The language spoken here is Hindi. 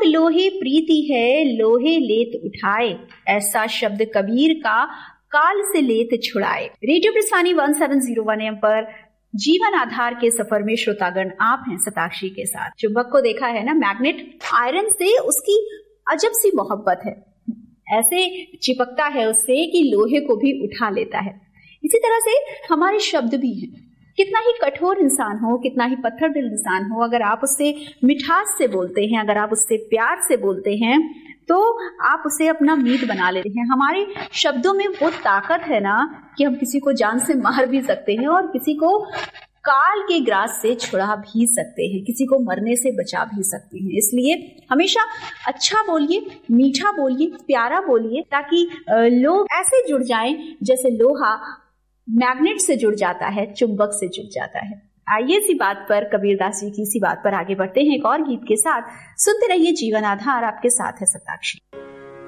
लोहे प्रीति है, लोहे लेत उठाए, ऐसा शब्द कबीर का काल से लेत छुड़ाए। रेडियो प्रस्थानी 1701 AM पर जीवन आधार के सफर में श्रोतागण आप हैं शताक्षी के साथ। चुंबक को देखा है ना, मैग्नेट आयरन से उसकी अजब सी मोहब्बत है, ऐसे चिपकता है उससे कि लोहे को भी उठा लेता है। इसी तरह से हमारे शब्द भी हैं। कितना ही कठोर इंसान हो, कितना ही पत्थर दिल इंसान हो, अगर आप उससे मिठास से बोलते हैं, अगर आप उससे प्यार से बोलते हैं, तो आप उसे अपना मीत बना लेते हैं। हमारे शब्दों में वो ताकत है ना कि हम किसी को जान से मार भी सकते हैं और किसी को काल के ग्रास से छुड़ा भी सकते हैं, किसी को मरने से बचा भी सकते हैं। इसलिए हमेशा अच्छा बोलिए, मीठा बोलिए, प्यारा बोलिए, ताकि लोग ऐसे जुड़ जाएं जैसे लोहा मैग्नेट से जुड़ जाता है, चुंबक से जुड़ जाता है। आइए इसी बात पर, कबीरदास जी की इसी बात पर आगे बढ़ते हैं एक और गीत के साथ। सुनते रहिए जीवन आधार, आपके साथ है शताक्षी।